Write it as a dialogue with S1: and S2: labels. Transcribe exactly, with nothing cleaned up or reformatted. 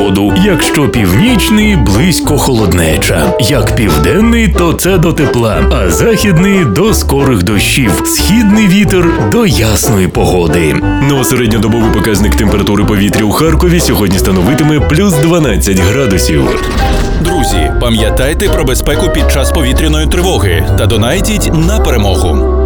S1: погоду. Якщо північний – близько холоднеча. Як південний, то це до тепла, а західний – до скорих дощів. Східний вітер – до ясної погоди. Ну а середньодобовий показник температури повітря у Харкові сьогодні становитиме плюс дванадцять градусів.
S2: Друзі, пам'ятайте про безпеку під час повітряної тривоги та донайтіть на перемогу.